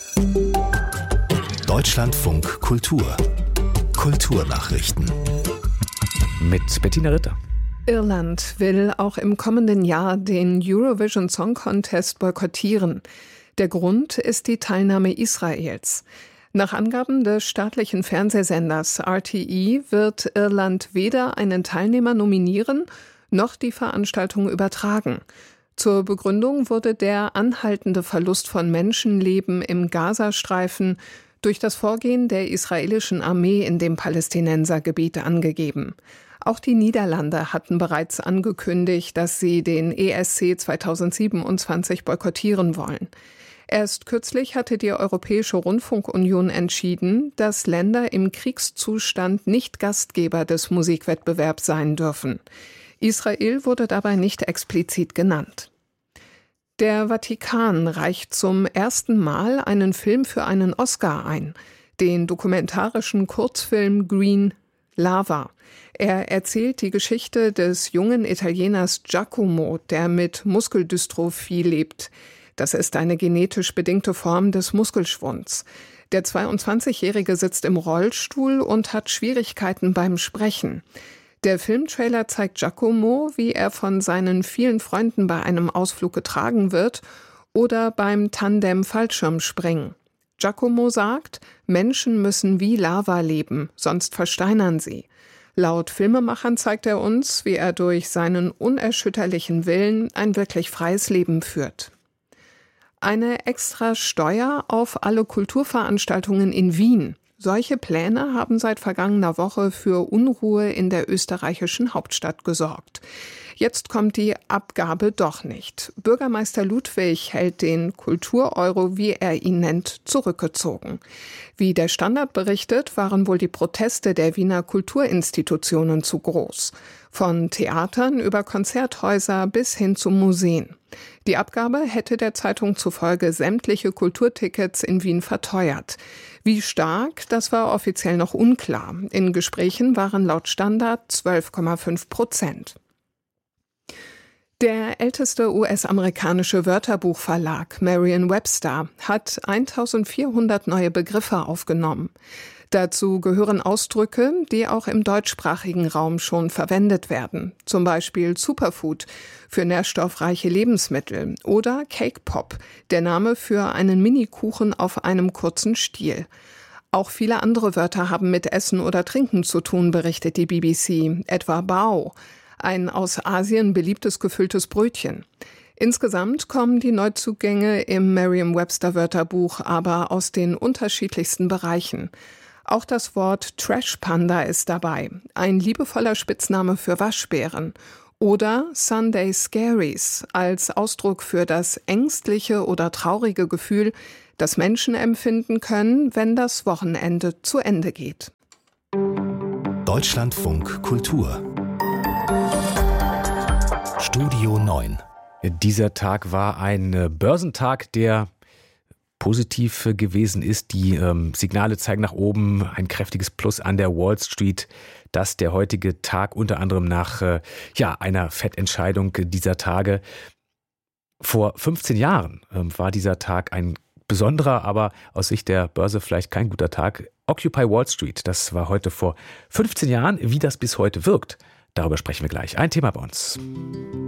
Deutschlandfunk Kultur. Kulturnachrichten. Mit Bettina Ritter. Irland will auch im kommenden Jahr den Eurovision Song Contest boykottieren. Der Grund ist die Teilnahme Israels. Nach Angaben des staatlichen Fernsehsenders RTE wird Irland weder einen Teilnehmer nominieren, noch die Veranstaltung übertragen. Zur Begründung wurde der anhaltende Verlust von Menschenleben im Gazastreifen durch das Vorgehen der israelischen Armee in dem Palästinensergebiet angegeben. Auch die Niederlande hatten bereits angekündigt, dass sie den ESC 2027 boykottieren wollen. Erst kürzlich hatte die Europäische Rundfunkunion entschieden, dass Länder im Kriegszustand nicht Gastgeber des Musikwettbewerbs sein dürfen. Israel wurde dabei nicht explizit genannt. Der Vatikan reicht zum ersten Mal einen Film für einen Oscar ein, den dokumentarischen Kurzfilm Green Lava. Er erzählt die Geschichte des jungen Italieners Giacomo, der mit Muskeldystrophie lebt. Das ist eine genetisch bedingte Form des Muskelschwunds. Der 22-Jährige sitzt im Rollstuhl und hat Schwierigkeiten beim Sprechen. Der Filmtrailer zeigt Giacomo, wie er von seinen vielen Freunden bei einem Ausflug getragen wird oder beim Tandem-Fallschirmspringen. Giacomo sagt, Menschen müssen wie Lava leben, sonst versteinern sie. Laut Filmemachern zeigt er uns, wie er durch seinen unerschütterlichen Willen ein wirklich freies Leben führt. Eine extra Steuer auf alle Kulturveranstaltungen in Wien. Solche Pläne haben seit vergangener Woche für Unruhe in der österreichischen Hauptstadt gesorgt. Jetzt kommt die Abgabe doch nicht. Bürgermeister Ludwig hält den Kultur-Euro, wie er ihn nennt, zurückgezogen. Wie der Standard berichtet, waren wohl die Proteste der Wiener Kulturinstitutionen zu groß. Von Theatern über Konzerthäuser bis hin zu Museen. Die Abgabe hätte der Zeitung zufolge sämtliche Kulturtickets in Wien verteuert. Wie stark, das war offiziell noch unklar. In Gesprächen waren laut Standard 12,5%. Der älteste US-amerikanische Wörterbuchverlag Merriam-Webster hat 1400 neue Begriffe aufgenommen. Dazu gehören Ausdrücke, die auch im deutschsprachigen Raum schon verwendet werden. Zum Beispiel Superfood für nährstoffreiche Lebensmittel oder Cake Pop, der Name für einen Minikuchen auf einem kurzen Stiel. Auch viele andere Wörter haben mit Essen oder Trinken zu tun, berichtet die BBC, etwa Bao, ein aus Asien beliebtes gefülltes Brötchen. Insgesamt kommen die Neuzugänge im Merriam-Webster-Wörterbuch aber aus den unterschiedlichsten Bereichen. Auch das Wort Trash Panda ist dabei, ein liebevoller Spitzname für Waschbären. Oder Sunday Scaries als Ausdruck für das ängstliche oder traurige Gefühl, das Menschen empfinden können, wenn das Wochenende zu Ende geht. Deutschlandfunk Kultur. Studio 9. Dieser Tag war ein Börsentag, der positiv gewesen ist. Die Signale zeigen nach oben, ein kräftiges Plus an der Wall Street. Das der heutige Tag unter anderem nach einer Fettentscheidung dieser Tage. Vor 15 Jahren war dieser Tag ein besonderer, aber aus Sicht der Börse vielleicht kein guter Tag. Occupy Wall Street, das war heute vor 15 Jahren. Wie das bis heute wirkt, darüber sprechen wir gleich. Ein Thema bei uns.